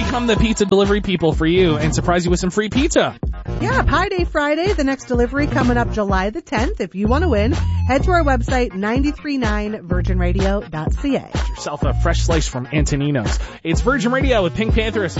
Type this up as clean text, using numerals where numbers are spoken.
become the pizza delivery people for you and surprise you with some free pizza. Yeah, Pie Day Friday, the next delivery coming up July the 10th. If you want to win, head to our website, 939virginradio.ca. Get yourself a fresh slice from Antonino's. It's Virgin Radio with Pink Panther.